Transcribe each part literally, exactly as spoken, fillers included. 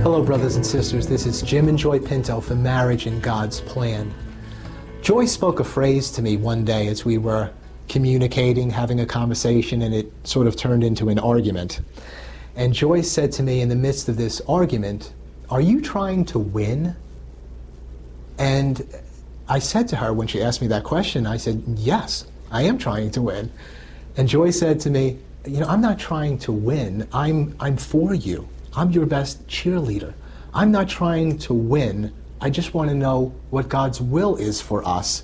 Hello, brothers and sisters. This is Jim and Joy Pinto for Marriage in God's Plan. Joy spoke a phrase to me one day as we were communicating, having a conversation, and it sort of turned into an argument. And Joy said to me in the midst of this argument, "Are you trying to win?" And I said to her when she asked me that question, I said, "Yes, I am trying to win." And Joy said to me, "You know, I'm not trying to win. I'm, I'm for you. I'm your best cheerleader. I'm not trying to win. I just want to know what God's will is for us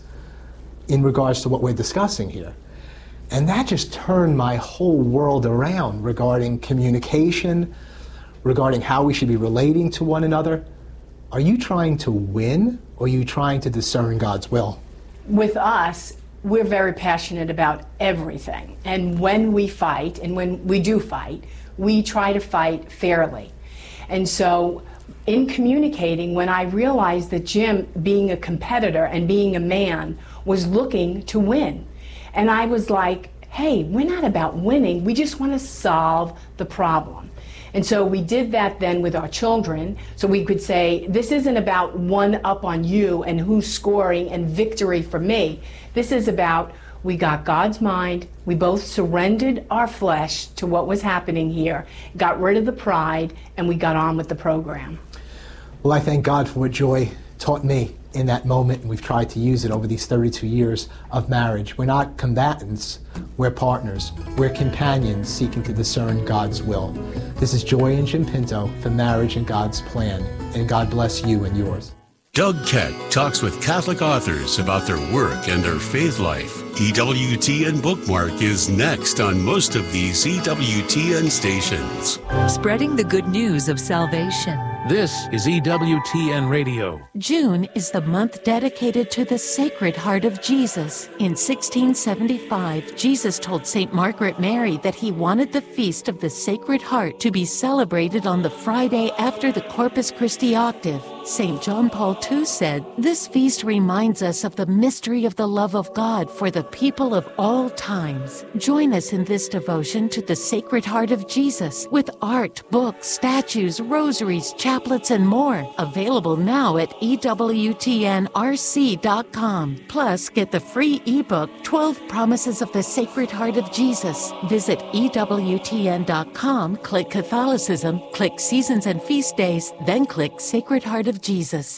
in regards to what we're discussing here." And that just turned my whole world around regarding communication, regarding how we should be relating to one another. Are you trying to win, or are you trying to discern God's will? With us, we're very passionate about everything. And when we fight, and when we do fight, we try to fight fairly. And so in communicating, when I realized that Jim, being a competitor and being a man, was looking to win. And I was like, hey, we're not about winning, we just want to solve the problem. And so we did that then with our children, so we could say, this isn't about one up on you and who's scoring and victory for me. This is about, we got God's mind, we both surrendered our flesh to what was happening here, got rid of the pride, and we got on with the program. Well, I thank God for what Joy taught me in that moment, and we've tried to use it over these thirty-two years of marriage. We're not combatants, we're partners. We're companions seeking to discern God's will. This is Joy and Jim Pinto for Marriage in God's Plan, and God bless you and yours. Doug Keck talks with Catholic authors about their work and their faith life. E W T N Bookmark is next on most of these E W T N stations. Spreading the good news of salvation. This is E W T N Radio. June is the month dedicated to the Sacred Heart of Jesus. In sixteen seventy-five, Jesus told Saint Margaret Mary that he wanted the Feast of the Sacred Heart to be celebrated on the Friday after the Corpus Christi octave. Saint John Paul the Second said, "This feast reminds us of the mystery of the love of God for the people of all times." Join us in this devotion to the Sacred Heart of Jesus with art, books, statues, rosaries, chaplets, and more. Available now at E W T N R C dot com. Plus, get the free ebook, twelve Promises of the Sacred Heart of Jesus. Visit E W T N dot com, click Catholicism, click Seasons and Feast Days, then click Sacred Heart of Jesus.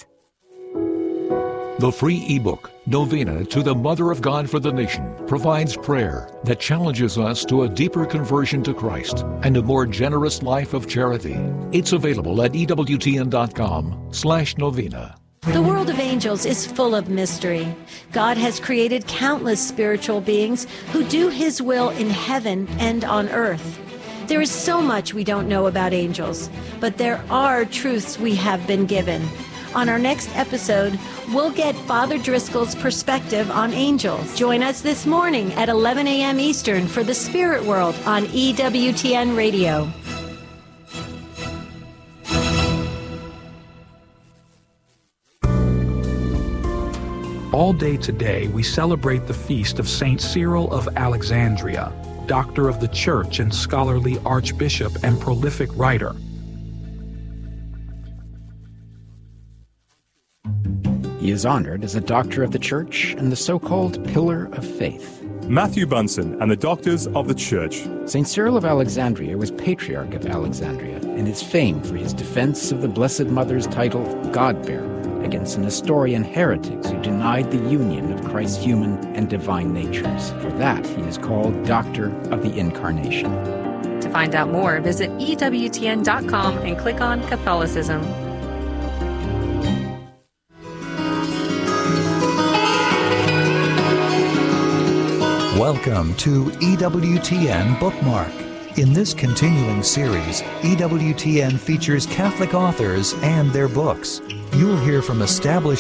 The free ebook, Novena to the Mother of God for the Nation, provides prayer that challenges us to a deeper conversion to Christ and a more generous life of charity. It's available at E W T N dot com slash novena. The world of angels is full of mystery. God has created countless spiritual beings who do His will in heaven and on earth. There is so much we don't know about angels, but there are truths we have been given. On our next episode, we'll get Father Driscoll's perspective on angels. Join us this morning at eleven a.m. Eastern for The Spirit World on E W T N Radio. All day today, we celebrate the feast of Saint Cyril of Alexandria, Doctor of the Church and scholarly archbishop and prolific writer. He is honored as a Doctor of the Church and the so-called Pillar of Faith. Matthew Bunsen and the Doctors of the Church. Saint Cyril of Alexandria was Patriarch of Alexandria and is famed for his defense of the Blessed Mother's title of God-bearer against Nestorian heretics who denied the union of Christ's human and divine natures. For that, he is called Doctor of the Incarnation. To find out more, visit E W T N dot com and click on Catholicism. Welcome to E W T N Bookmark. In this continuing series, E W T N features Catholic authors and their books. You'll hear from established